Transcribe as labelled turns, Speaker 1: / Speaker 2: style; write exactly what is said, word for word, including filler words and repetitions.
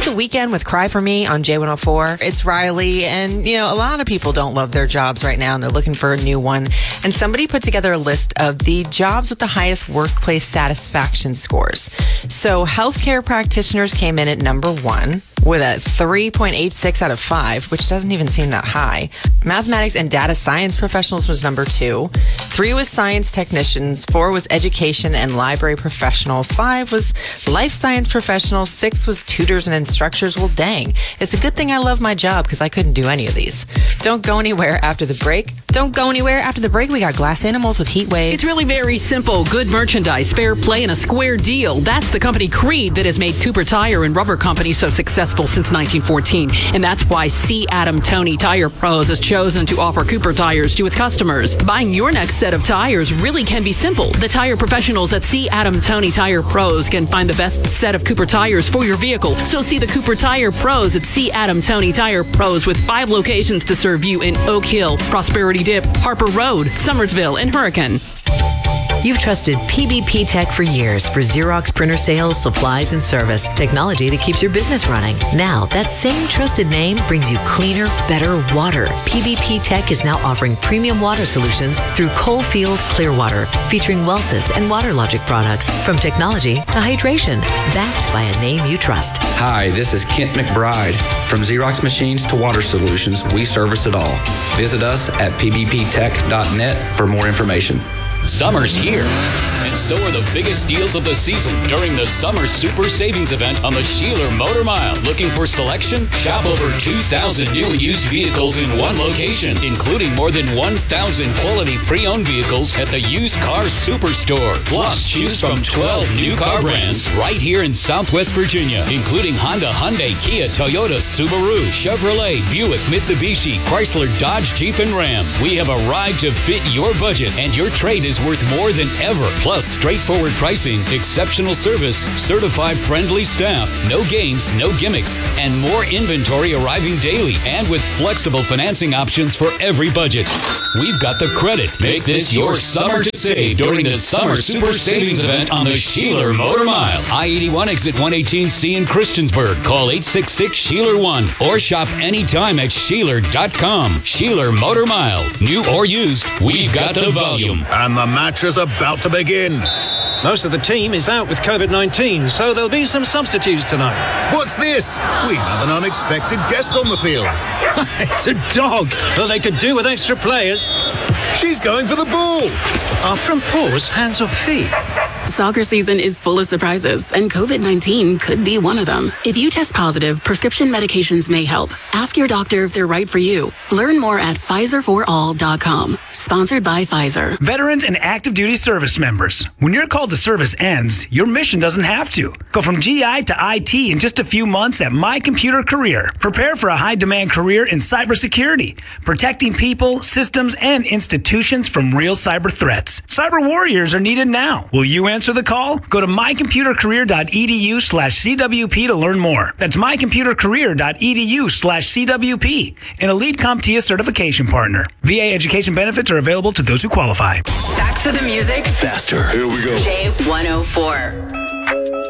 Speaker 1: was The Weekend with Cry For Me on J one oh four. It's Riley, and, you know, a lot of people don't love their jobs right now, and they're looking for a new one. And somebody put together a list of the jobs with the highest workplace satisfaction scores. So healthcare practitioners came in at number one with a three point eight six out of five, which doesn't even seem that high. Mathematics and data science professionals was number two. Three was science technicians. Four was education and library professionals. Five was life science professionals. Six was tutors and instructors. Well, dang. It's a good thing I love my job because I couldn't do any of these. Don't go anywhere after the break. Don't go anywhere after the break. We got Glass Animals with Heat Waves.
Speaker 2: It's really very simple. Good merchandise, fair play, and a square deal. That's the company Creed that has made Cooper Tire and Rubber Company so successful since nineteen fourteen. And that's why C. Adam Tony Tire Pros has chosen to offer Cooper tires to its customers. Buying your next set of tires really can be simple. The tire professionals at C. Adam Tony Tire Pros can find the best set of Cooper tires for your vehicle. So see the Cooper Tire Pros at C. Adam Tony Tire Pros with five locations to serve you in Oak Hill, Prosperity Dip, Harper Road, Summersville, and Hurricane.
Speaker 3: You've trusted P B P Tech for years for Xerox printer sales, supplies, and service. Technology that keeps your business running. Now, that same trusted name brings you cleaner, better water. P B P Tech is now offering premium water solutions through Coalfield Clearwater, featuring Wellsys and WaterLogic products. From technology to hydration, backed by a name you trust.
Speaker 4: Hi, this is Kent McBride. From Xerox Machines to Water Solutions, we service it all. Visit us at p b p tech dot net for more information.
Speaker 5: Summer's here, and so are the biggest deals of the season during the Summer Super Savings Event on the Sheeler Motor Mile. Looking for selection? Shop over two thousand new and used vehicles in one location, including more than one thousand quality pre-owned vehicles at the Used Car Superstore. Plus, choose from twelve new car brands right here in Southwest Virginia, including Honda, Hyundai, Kia, Toyota, Subaru, Chevrolet, Buick, Mitsubishi, Chrysler, Dodge, Jeep, and Ram. We have a ride to fit your budget, and your trade is worth more than ever. Plus, straightforward pricing, exceptional service, certified friendly staff, no games, no gimmicks, and more inventory arriving daily, and with flexible financing options for every budget. We've got the credit. Make this your summer to save during the Summer Super Savings Event on the Sheeler Motor Mile. I eighty-one exit one eighteen C in Christiansburg. Call eight six six Sheeler one or shop anytime at Sheeler dot com. Sheeler Motor Mile. New or used, we've got the volume.
Speaker 6: And the match is about to begin.
Speaker 7: Most of the team is out with covid nineteen, so there'll be some substitutes tonight.
Speaker 6: What's this? We have an unexpected guest on the field.
Speaker 7: It's a dog. Well, they could do with extra players.
Speaker 6: She's going for the ball.
Speaker 7: Are front paws hands or feet?
Speaker 8: Soccer season is full of surprises, and covid nineteen could be one of them. If you test positive, prescription medications may help. Ask your doctor if they're right for you. Learn more at Pfizer for all dot com. Sponsored by Pfizer.
Speaker 9: Veterans and active duty service members. When your call to service ends, your mission doesn't have to. Go from G I to I T in just a few months at My Computer Career. Prepare for a high-demand career in cybersecurity, protecting people, systems, and institutions from real cyber threats. Cyber warriors are needed now. Will you answer the call? Go to my computer career dot e d u slash c w p to learn more. That's my computer career dot e d u slash c w p, an elite CompTIA certification partner. V A education benefits are available to those who qualify.
Speaker 10: Back to the music.
Speaker 6: Faster. Here we go.
Speaker 10: J one oh four.